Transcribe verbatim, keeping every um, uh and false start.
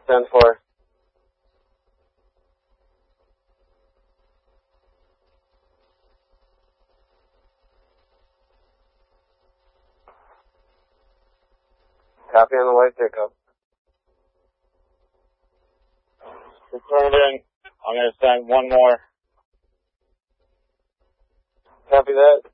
ten four. Copy on the white pickup. Return in. I'm going to send one more. Copy that.